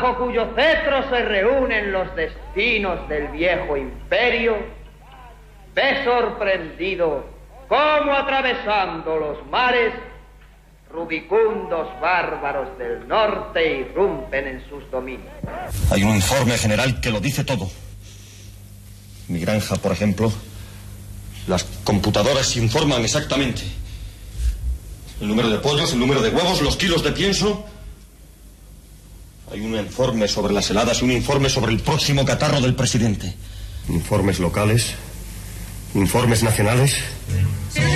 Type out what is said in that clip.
bajo cuyo cetro se reúnen los destinos del viejo imperio, ve sorprendido cómo atravesando los mares, rubicundos bárbaros del norte irrumpen en sus dominios. Hay un informe general que lo dice todo. Mi granja, por ejemplo, las computadoras informan exactamente el número de pollos, el número de huevos, los kilos de pienso. Hay un informe sobre las heladas y un informe sobre el próximo catarro del presidente. Informes locales, informes nacionales.